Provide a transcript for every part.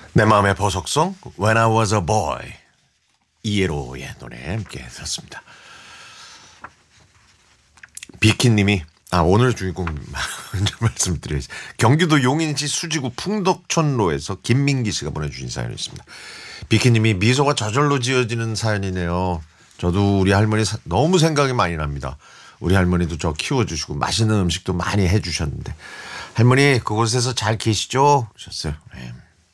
내 마음의 보석송 When I Was a Boy 이에로의 노래 함께 들었습니다. 비키님이 오늘 주인공 먼저 말씀드려야지. 경기도 용인시 수지구 풍덕촌로에서 김민기 씨가 보내주신 사연이 있습니다. 비키님이 미소가 저절로 지어지는 사연이네요. 저도 우리 할머니 너무 생각이 많이 납니다. 우리 할머니도 저 키워주시고 맛있는 음식도 많이 해주셨는데 할머니 그곳에서 잘 계시죠? 하셨어요. 네.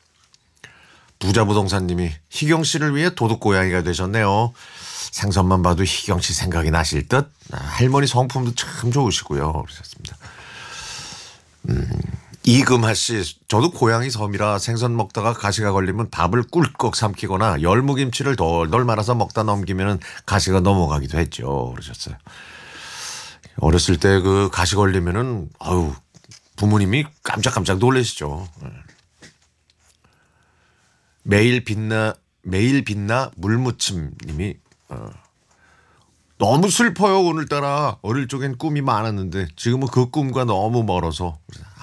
부자부동산님이 희경 씨를 위해 도둑고양이가 되셨네요. 생선만 봐도 희경 씨 생각이 나실 듯. 할머니 성품도 참 좋으시고요. 그러셨습니다. 이금하 씨, 저도 고양이 섬이라 생선 먹다가 가시가 걸리면 밥을 꿀꺽 삼키거나 열무김치를 돌돌 말아서 먹다 넘기면 가시가 넘어가기도 했죠. 그러셨어요. 어렸을 때 그 가시 걸리면은 부모님이 깜짝깜짝 놀라시죠. 매일 빛나 물무침님이 너무 슬퍼요 오늘따라. 어릴 적엔 꿈이 많았는데 지금은 그 꿈과 너무 멀어서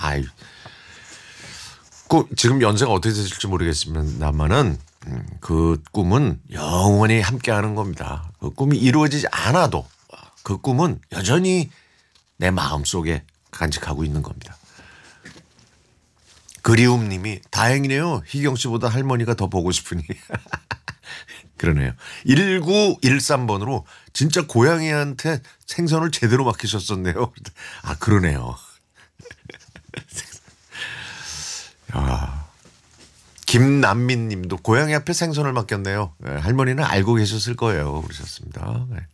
지금 연세가 어떻게 되실지 모르겠습니다만은 그 꿈은 영원히 함께하는 겁니다. 그 꿈이 이루어지지 않아도 그 꿈은 여전히 내 마음속에 간직하고 있는 겁니다. 그리움님이 다행이네요. 희경 씨보다 할머니가 더 보고 싶으니. 그러네요. 1913번으로 진짜 고양이한테 생선을 제대로 맡기셨었네요. 그러네요. 김남민 님도 고양이 앞에 생선을 맡겼네요. 네, 할머니는 알고 계셨을 거예요. 그러셨습니다. 네.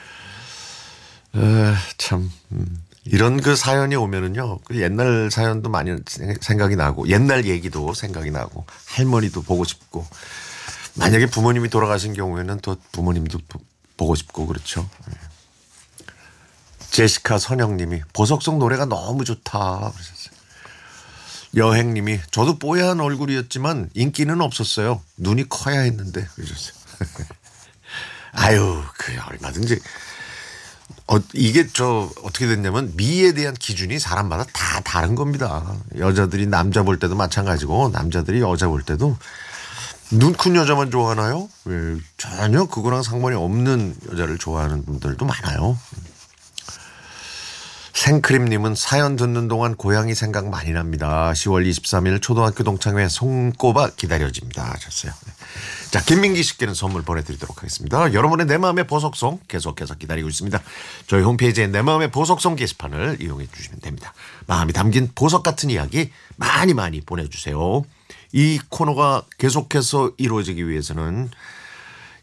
참 이런 그 사연이 오면은요, 그 옛날 사연도 많이 생각이 나고, 옛날 얘기도 생각이 나고, 할머니도 보고 싶고, 만약에 부모님이 돌아가신 경우에는 또 부모님도 보고 싶고, 그렇죠. 제시카 선영님이 보석송 노래가 너무 좋다. 그러셨어요. 여행님이 저도 뽀얀 얼굴이었지만 인기는 없었어요. 눈이 커야 했는데. 그러셨어요. 얼마든지. 이게 어떻게 됐냐면 미에 대한 기준이 사람마다 다 다른 겁니다. 여자들이 남자 볼 때도 마찬가지고 남자들이 여자 볼 때도 눈 큰 여자만 좋아하나요? 왜 전혀 그거랑 상관이 없는 여자를 좋아하는 분들도 많아요. 생크림님은 사연 듣는 동안 고양이 생각 많이 납니다. 10월 23일 초등학교 동창회 손꼽아 기다려집니다 하셨어요. 자, 김민기 씨께는 선물 보내드리도록 하겠습니다. 여러분의 내 마음의 보석송 계속해서 기다리고 있습니다. 저희 홈페이지에 내 마음의 보석송 게시판을 이용해 주시면 됩니다. 마음이 담긴 보석 같은 이야기 많이 많이 보내주세요. 이 코너가 계속해서 이루어지기 위해서는